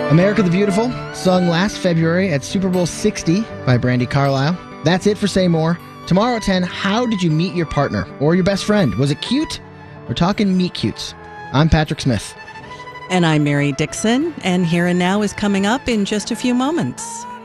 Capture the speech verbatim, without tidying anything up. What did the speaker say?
America the Beautiful, sung last February at Super Bowl sixty by Brandi Carlile. That's it for Say More. Tomorrow at ten, how did you meet your partner or your best friend? Was it cute? We're talking meet cutes. I'm Patrick Smith. And I'm Mary Dixon, and Here and Now is coming up in just a few moments.